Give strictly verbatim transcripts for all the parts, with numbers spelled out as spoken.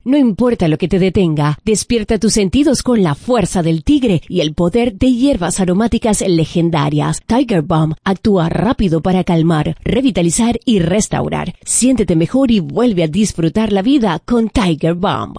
No importa lo que te detenga, despierta tus sentidos con la fuerza del tigre y el poder de hierbas aromáticas legendarias. Tiger Balm actúa rápido para calmar, revitalizar y restaurar. Siéntete mejor y vuelve a disfrutar la vida con Tiger Balm.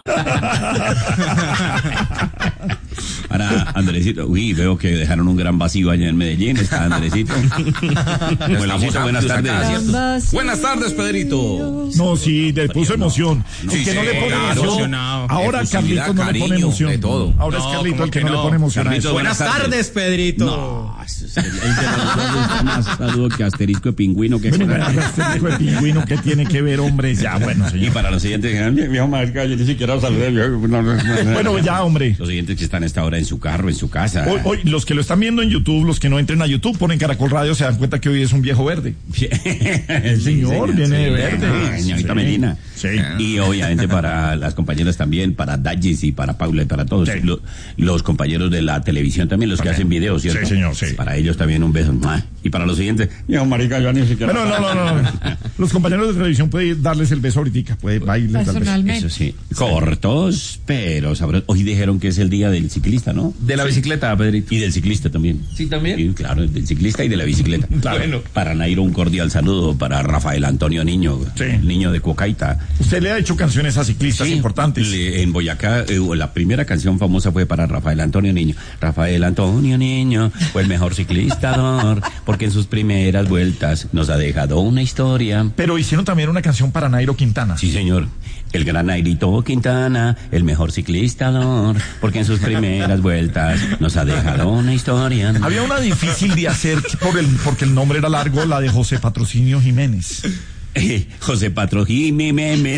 Ahora, Andresito, uy, veo que dejaron un gran vacío allá en Medellín. Está Andresito. Bueno, buenas tardes. Buenas tardes, Pedrito. No, sí, le puso emoción. Sí, el que sí, no le pone claro. emoción. Ahora Efusividad, Carlitos no le pone cariño, emoción. de todo. Ahora No, es Carlitos ¿cómo el que, que no, no? le pone emoción. Carlitos, a eso. buenas tardes, Pedrito. No, eso es el, el de los es más saludo que asterisco de pingüino que Bueno, este hijo de pingüino que tiene que ver, hombre. Ya, bueno, Y señor. para los siguientes, viejo marica, yo ni siquiera saludé. No, no, no, no. Bueno, ya, hombre. Los siguientes que están a esta hora en su carro, en su casa. Hoy, hoy, los que lo están viendo en YouTube, los que no entren a YouTube, ponen Caracol Radio, se dan cuenta que hoy es un viejo verde. El señor viene de verde. Ah, señorita Sí. Melina. Sí. Y obviamente para las compañeras también, para Dallis y para Paula y para todos. Sí. Lo- los compañeros de la televisión también, los que Ok. hacen videos, ¿cierto? Sí, señor, sí. Para ellos también un beso. ¡Mua! Y para los siguientes, viejo marica, yo ni siquiera. Bueno, no, no, no. Los compañeros de televisión pueden darles el beso ahorita. Puede bailar. Eso sí, cortos, pero sabrosos. Hoy dijeron que es el día del ciclista, ¿no? De la bicicleta, Pedrito. Y del ciclista también. Sí, también. Sí, claro, del ciclista y de la bicicleta. Claro. Bueno. Para Nairo un cordial saludo, para Rafael Antonio Niño, Sí. el niño de Cuocaita. Usted le ha hecho canciones a ciclistas Sí, importantes. le- en Boyacá, eh, la primera canción famosa fue para Rafael Antonio Niño. Rafael Antonio Niño fue el mejor ciclistador, porque en sus primeras vueltas nos ha dejado una historia. Pero hicieron también una canción para Nairo Quintana. Sí, señor. El gran Nairito Quintana, el mejor ciclistador, porque en sus primeras vueltas nos ha dejado una historia. Había una difícil de hacer por el, porque el nombre era largo, la de José Patrocinio Jiménez. Eh, José Patro Jiménez.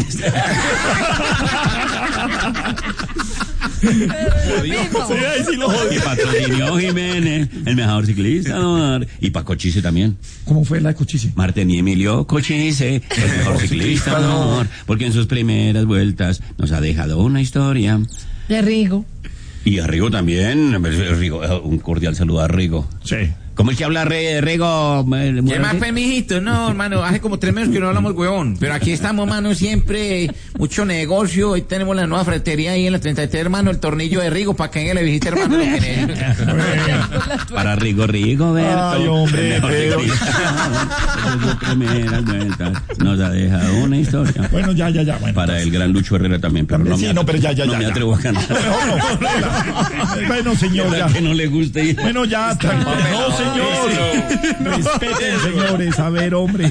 Y Patrocinio Jiménez, el mejor ciclistador. Y para Cochise también. ¿Cómo fue la de Cochise? Martín y Emilio Cochise, el mejor ciclistador, porque en sus primeras vueltas nos ha dejado una historia. De Rigo. Y a Rigo también, Rigo, un cordial saludo a Rigo. Sí. ¿Cómo es que habla Re- Rigo? ¿Qué más, pues, mijito? No, hermano, hace como tres meses que no hablamos, huevón. Pero aquí estamos, mano, siempre, mucho negocio. Hoy tenemos la nueva ferretería ahí en la treinta y tres, hermano, el tornillo de Rigo, para que venga le visite, hermano, lo que necesite. Para Rigo Rigo, Berto. Ay, hombre, el mejor pero- ciclista. En sus primeras vueltas nos ha dejado una historia. Bueno, ya, ya, ya. Bueno, Para el gran Lucho Herrera también, pero no sí, me, no, pero ya, ya, no ya, me ya. atrevo a cantar. No, no. Bueno, señor, ya. Que no le guste. Bueno, ya, tranquilo. No, señor. Respeten, señores. A ver, hombre.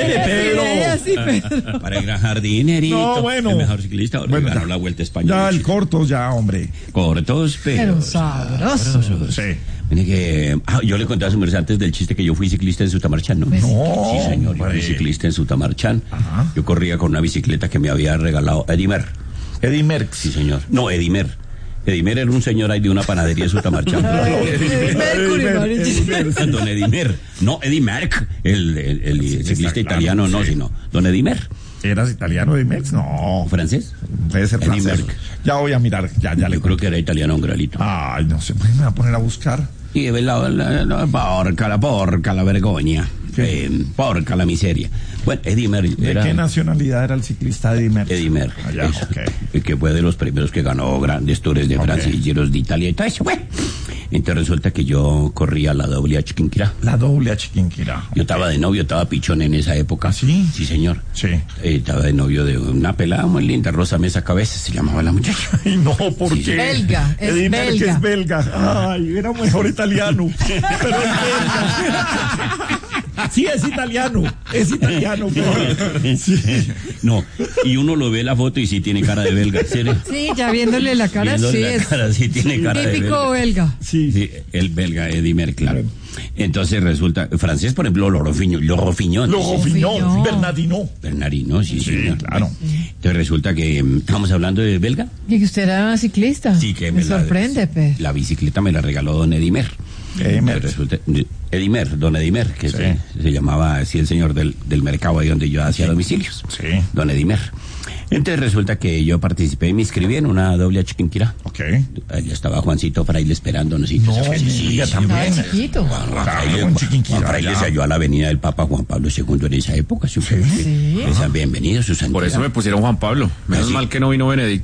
Mire, Pedro. Para el gran jardinerito. No, bueno. El mejor ciclista. Ahora Bueno, ganó ya. la Vuelta a España. Ya, el corto, ya, hombre. Cortos, pero... Pero sabroso. Sí. Mire que ah, yo le conté a su merced antes del chiste que yo fui ciclista en Sutamarchán, ¿no? No, Sí, señor, yo fui hombre. ciclista en Sutamarchán. Ajá. Yo corría con una bicicleta que me había regalado Edimer. Eddie Merckx. Sí, señor. No, Edimer. Edimer era un señor ahí de una panadería en Sutamarchán. Mercury, Mauricio. Don Edimer. No, Edimer, el, el, el ciclista claro, italiano, no, sí. sino Don Edimer. ¿Eras italiano, Eddie Merckx? No. ¿Francés? Debe ser Eddie francés. Merckx. Ya voy a mirar. Ya, ya le Yo creo que era italiano un gralito. Ay, no sé. Me voy a poner a buscar. Y la, la, la porca, la porca, la vergogna. ¿Qué? Eh, porca, la miseria. Bueno, Edimer ¿De era... qué nacionalidad era el ciclista Eddie Merckx? Edimer, Ah, ya, eso, ok. que fue de los primeros que ganó grandes tours de Ok. Francia y giros de Italia y todo eso. Bueno, entonces resulta que yo corría la doble a Chiquinquirá. La doble a Chiquinquirá. Yo estaba de novio, estaba pichón en esa época. ¿Ah, sí? Sí, señor. Sí. Eh, estaba de novio de una pelada muy linda, Rosa Mesa Cabeza, se llamaba la muchacha. Ay, no, ¿por Sí, qué? belga, es Eddie Merckx belga. es belga. Ay, era mejor italiano. Pero es belga. Sí, es italiano. Es italiano, pero... Sí. No, y uno lo ve la foto y sí tiene cara de belga. ¿Sí? Sí, ya viéndole la cara, Viéndole sí la es cara, sí tiene cara de típico belga. belga. Sí. Sí, el belga Eddie Merckx, claro. Entonces resulta, francés, por ejemplo, Lorofiño, Lorofiñón. Luego Fiñón, Fiñón. Bernardino. Bernardino, sí, Sí, señor. claro. Entonces resulta que mm, estamos hablando de belga. Y que usted era ciclista. Sí, que me, me la- sorprende, pues. La bicicleta me la regaló don Edimer. Eddie Merckx. Resulta, Edimer, don Edimer, que Sí. se, se llamaba así el señor del, del mercado ahí donde yo hacía domicilios. Sí. Don Edimer. Entonces resulta que yo participé y me inscribí en una doble a Chiquinquirá. Ok. Allá estaba Juancito Fraile esperándonos. Y No, sí, me sí, diga sí, también. Estaba chiquito. Juan, Juan Claro, Fraile, en Juan- Chiquinquirá, Juan Fraile ya. se halló a la avenida del Papa Juan Pablo segundo en esa época. Sí. Sí. Bienvenido, su santidad. Por eso me pusieron Juan Pablo. Menos ¿Ah, sí? mal que no vino Benedicto.